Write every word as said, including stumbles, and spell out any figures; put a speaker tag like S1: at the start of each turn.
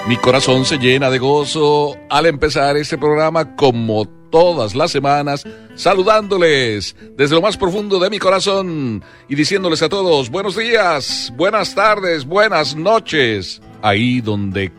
S1: Mi corazón se llena de gozo al empezar este programa como todas las semanas, saludándoles desde lo más profundo de mi corazón y diciéndoles a todos buenos días, buenas tardes, buenas noches, ahí donde